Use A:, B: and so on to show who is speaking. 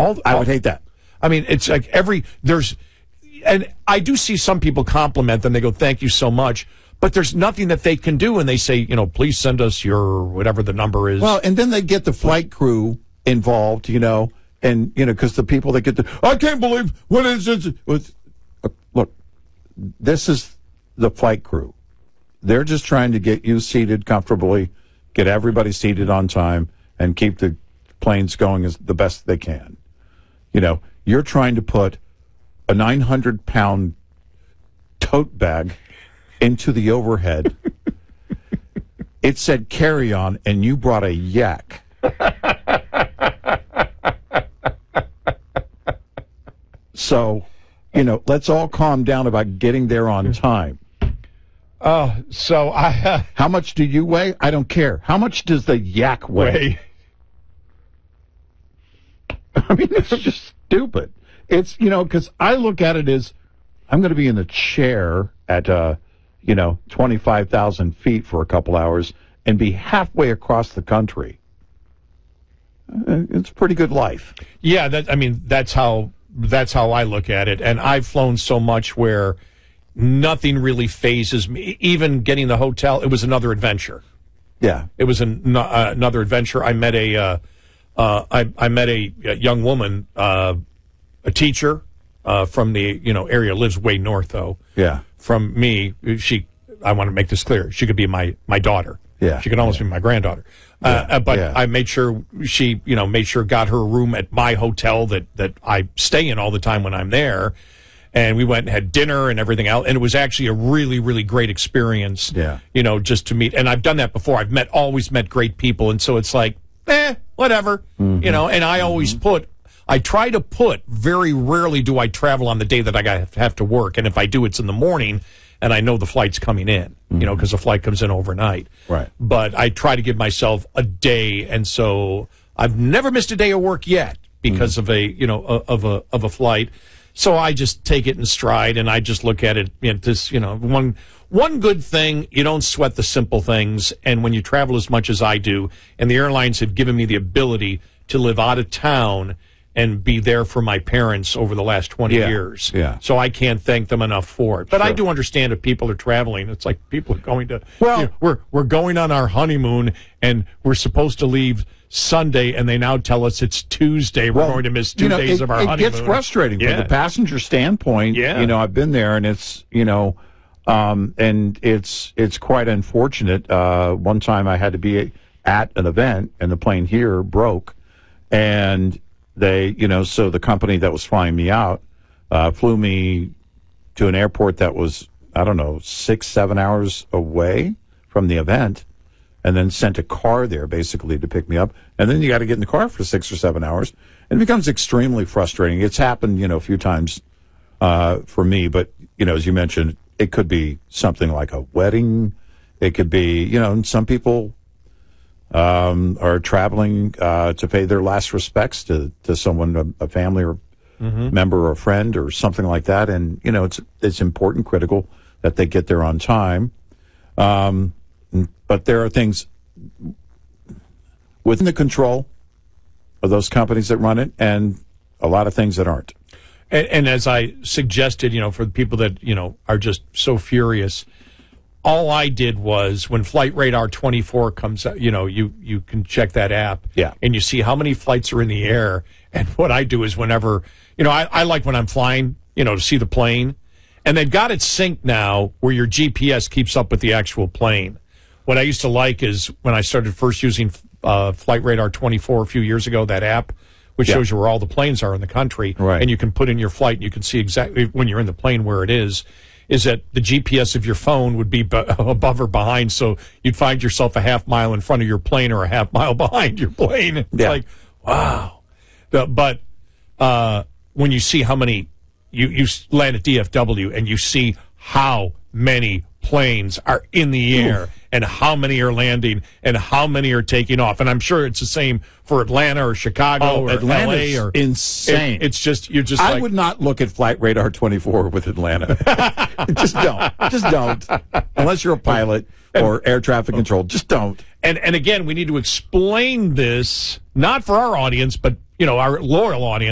A: I would hate that.
B: I mean, it's like and I do see some people compliment them. They go, thank you so much. But there's nothing that they can do. And they say, please send us your whatever the number is.
A: Well, and then they get the flight crew involved, and, because the people that get I can't believe what is it? Look, this is the flight crew. They're just trying to get you seated comfortably, get everybody seated on time, and keep the planes going as the best they can. You're trying to put a 900-pound tote bag into the overhead. It said carry on, and you brought a yak. So, let's all calm down about getting there on time.
B: How
A: much do you weigh? I don't care. How much does the yak weigh? I mean, it's just stupid. It's, because I look at it as I'm going to be in the chair at, 25,000 feet for a couple hours and be halfway across the country. It's a pretty good life.
B: Yeah, that's how I look at it. And I've flown so much where nothing really phases me. Even getting the hotel, it was another adventure.
A: Yeah,
B: it was another adventure. I met a young woman, a teacher from the area, lives way north though.
A: Yeah,
B: from me. I want to make this clear. She could be my daughter.
A: Yeah,
B: she could almost be my granddaughter. I made sure she got her a room at my hotel that I stay in all the time when I'm there. And we went and had dinner and everything else. And it was actually a really, really great experience, just to meet. And I've done that before. I've always met great people. And so it's like, whatever, and I always very rarely do I travel on the day that I have to work. And if I do, it's in the morning and I know the flight's coming in, because the flight comes in overnight.
A: Right.
B: But I try to give myself a day. And so I've never missed a day of work yet because of a flight. So I just take it in stride, and I just look at it. One good thing, you don't sweat the simple things. And when you travel as much as I do, and the airlines have given me the ability to live out of town and be there for my parents over the last 20 years.
A: Yeah.
B: So I can't thank them enough for it. But I do understand if people are traveling. It's like people are going to, we're going on our honeymoon, and we're supposed to leave Sunday, and they now tell us it's Tuesday. We're going to miss 2 days of our honeymoon.
A: It gets frustrating from the passenger standpoint.
B: Yeah.
A: I've been there, and it's, and it's quite unfortunate. One time I had to be at an event, and the plane here broke, and they, so the company that was flying me out flew me to an airport that was, 6-7 hours away from the event, and then sent a car there basically to pick me up. And then you got to get in the car for 6 or 7 hours. And it becomes extremely frustrating. It's happened, a few times for me. But, as you mentioned, it could be something like a wedding. It could be, some people are traveling to pay their last respects to someone, a family or member or a friend or something like that. And, it's important, critical that they get there on time. But there are things within the control of those companies that run it, and a lot of things that aren't.
B: And as I suggested, for the people that, are just so furious, all I did was when Flight Radar 24 comes out, you can check that app.
A: Yeah.
B: And you see how many flights are in the air. And what I do is whenever, I like when I'm flying, to see the plane. And they've got it synced now where your GPS keeps up with the actual plane. What I used to like is when I started first using Flight Radar 24 a few years ago, that app, which shows you where all the planes are in the country.
A: Right.
B: And you can put in your flight and you can see exactly when you're in the plane where it is that the GPS of your phone would be above or behind. So you'd find yourself a half mile in front of your plane or a half mile behind your plane. It's like, wow. But when you see how many, you land at DFW and you see how many planes are in the air and how many are landing and how many are taking off. And I'm sure it's the same for Atlanta or Chicago or
A: Atlanta's
B: LA or
A: insane.
B: It's just, you're just
A: I would not look at Flight Radar 24 with Atlanta. Just don't. Unless you're a pilot or air traffic control, just don't.
B: And again, we need to explain this, not for our audience, but, our loyal audience.